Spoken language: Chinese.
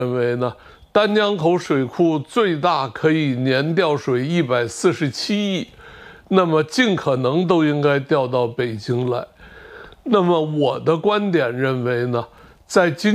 认为呢，丹江口水库最大可以年调水147亿，那么尽可能都应该调到北京来。那么我的观点认为呢，在今